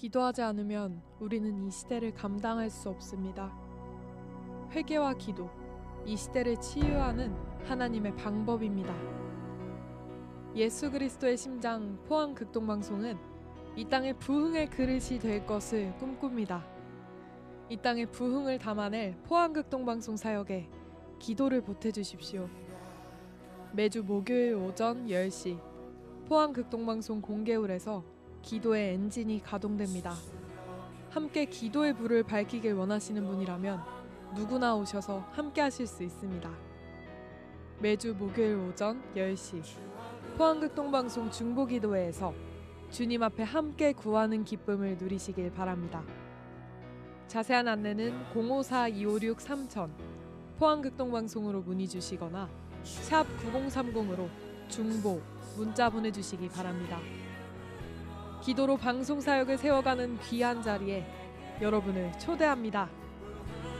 기도하지 않으면 우리는 이 시대를 감당할 수 없습니다. 회개와 기도, 이 시대를 치유하는 하나님의 방법입니다. 예수 그리스도의 심장 포항극동방송은 이 땅의 부흥의 그릇이 될 것을 꿈꿉니다. 이 땅의 부흥을 담아낼 포항극동방송 사역에 기도를 보태주십시오. 매주 목요일 오전 10시 포항극동방송 공개홀에서 기도의 엔진이 가동됩니다. 함께 기도의 불을 밝히길 원하시는 분이라면 누구나 오셔서 함께 하실 수 있습니다. 매주 목요일 오전 10시 포항극동방송 중보기도회에서 주님 앞에 함께 구하는 기쁨을 누리시길 바랍니다. 자세한 안내는 054-256-3000 포항극동방송으로 문의 주시거나 샵 9030으로 중보, 문자 보내주시기 바랍니다. 기도로 방송 사역을 세워가는 귀한 자리에 여러분을 초대합니다.